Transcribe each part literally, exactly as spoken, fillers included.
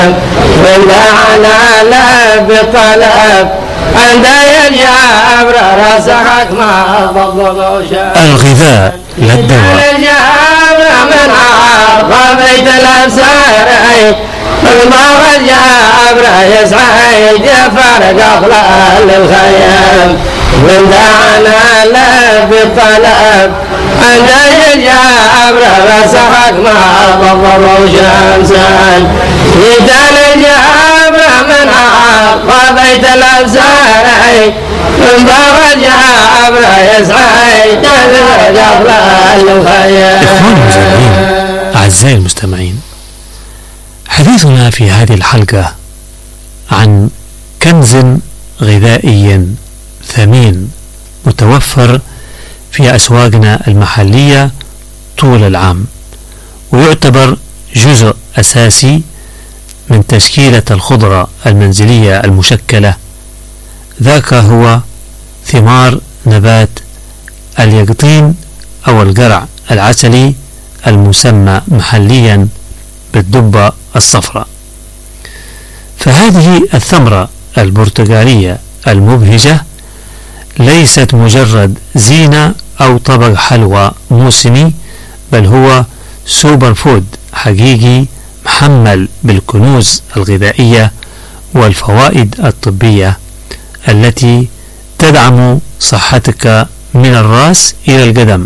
ودعنا لا بطلب عند الجبر رزقك ما ضبط. الغذاء لا الدواء. الجبر من عرف بيت الأبصار المغ الجبر يسعد فرق أخلال الخيام. ودعنا لا بطلب عند الجبر رزقك ما ضبط شمسان. يدل الجبر من عرف بيت الأبصار المغ الجبر يسعد فرق أخلال الخيام. إخواني أعزائي المستمعين، حديثنا في هذه الحلقة عن كنز غذائي ثمين متوفر في أسواقنا المحلية طول العام، ويعتبر جزء أساسي من تشكيلة الخضرة المنزلية المشكلة. ذاك هو ثمار نبات اليقطين أو القرع العسلي المسمى محليا بالدبة الصفراء. فهذه الثمرة البرتقالية المبهجة ليست مجرد زينة أو طبق حلوى موسمي، بل هو سوبر فود حقيقي محمل بالكنوز الغذائية والفوائد الطبية التي تدعم صحتك من الرأس إلى القدم.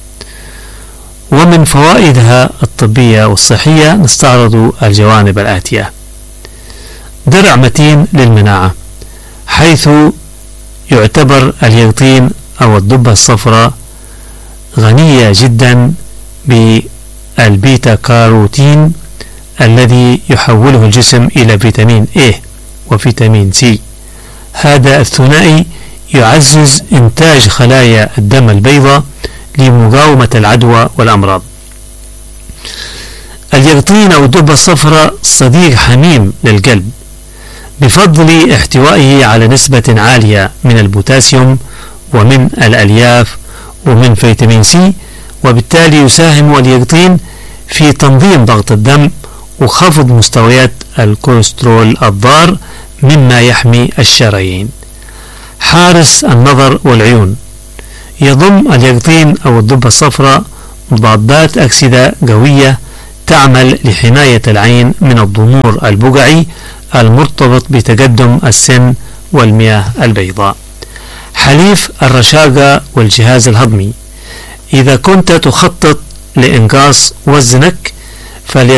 ومن فوائدها الطبية والصحية نستعرض الجوانب الآتية: درع متين للمناعة، حيث يعتبر اليقطين أو الدبة الصفراء غنية جدا بالبيتا كاروتين الذي يحوله الجسم إلى فيتامين A وفيتامين سي. هذا الثنائي يعزز إنتاج خلايا الدم البيضاء لمقاومة العدوى والأمراض. اليقطين أو الدبة الصفراء صديق حميم للقلب بفضل احتوائه على نسبة عالية من البوتاسيوم ومن الألياف ومن فيتامين سي، وبالتالي يساهم اليقطين في تنظيم ضغط الدم وخفض مستويات الكوليسترول الضار مما يحمي الشرايين. حارس النظر والعيون، يضم اليقطين أو الدبة الصفراء مضادات أكسدة قوية تعمل لحماية العين من الضمور البقعي المرتبط بتقدم السن والمياه البيضاء. حليف الرشاقة والجهاز الهضمي، إذا كنت تخطط لإنقاص وزنك